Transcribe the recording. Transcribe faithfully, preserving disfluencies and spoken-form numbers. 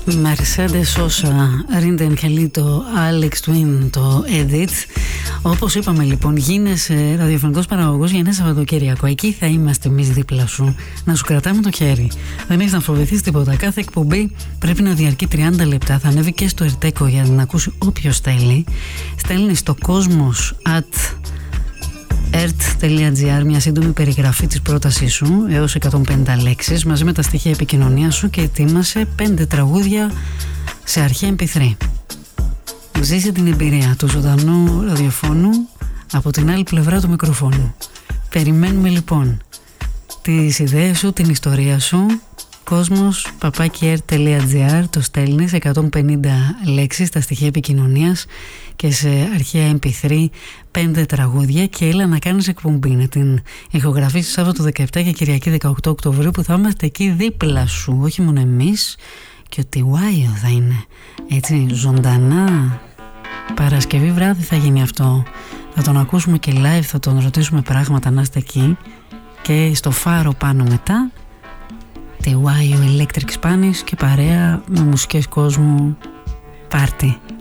Mercedes Sosa, Rinden Kelito, Alex Twin, το Edit. Όπως είπαμε λοιπόν, γίνεσαι ραδιοφωνικός παραγωγός για ένα Σαββατοκύριακο. Εκεί θα είμαστε εμείς δίπλα σου, να σου κρατάμε το χέρι. Δεν έχεις να φοβηθείς τίποτα. Κάθε εκπομπή πρέπει να διαρκεί τριάντα λεπτά. Θα ανέβει και στο Ερτέκο για να ακούσει όποιος θέλει. Στέλνει στο κόσμος at ert.gr μια σύντομη περιγραφή της πρότασής σου έως εκατόν πενήντα λέξεις μαζί με τα στοιχεία επικοινωνίας σου και ετοίμασε πέντε τραγούδια σε αρχαία εμ πι θρι. Ζήσε την εμπειρία του ζωντανού ραδιοφώνου από την άλλη πλευρά του μικροφώνου. Περιμένουμε λοιπόν τις ιδέες σου, την ιστορία σου. Κόσμος παπάκι ert.gr, το στέλνεις, εκατόν πενήντα λέξεις, τα στοιχεία επικοινωνίας και σε αρχαία εμ πι θρι πέντε τραγούδια και έλα να κάνεις εκπομπή, να την ηχογραφήσεις Σάββατο δεκαεπτά και Κυριακή δεκαοκτώ Οκτωβρίου που θα είμαστε εκεί δίπλα σου, όχι μόνο εμείς, και ο Τιουάιο θα είναι έτσι ζωντανά. Παρασκευή βράδυ θα γίνει αυτό, θα τον ακούσουμε και live, θα τον ρωτήσουμε πράγματα, να είστε εκεί και στο φάρο πάνω μετά Τιουάιο Electric Spanish και παρέα με μουσικές κόσμου πάρτι.